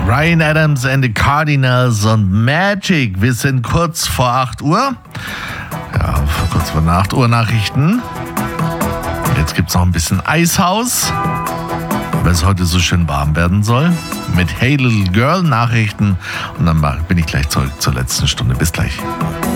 Ryan Adams and the Cardinals und Magic. Wir sind kurz vor 8 Uhr. Ja, kurz vor 8 Uhr Nachrichten. Jetzt gibt es noch ein bisschen Eishaus, weil es heute so schön warm werden soll. Mit Hey Little Girl Nachrichten. Und dann bin ich gleich zurück zur letzten Stunde. Bis gleich.